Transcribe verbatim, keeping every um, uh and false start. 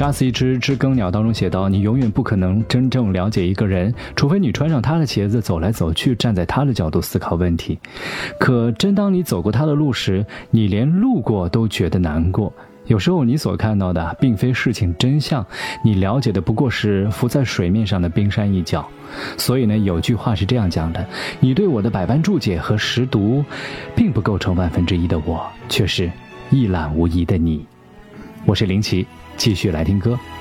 杀死一只知更鸟当中写道，你永远不可能真正了解一个人，除非你穿上他的鞋子走来走去，站在他的角度思考问题。可真当你走过他的路时，你连路过都觉得难过。有时候你所看到的并非事情真相，你了解的不过是浮在水面上的冰山一角。所以呢，有句话是这样讲的，你对我的百般注解和识读并不构成万分之一的我，却是一览无遗的你。我是林奇，继续来听歌。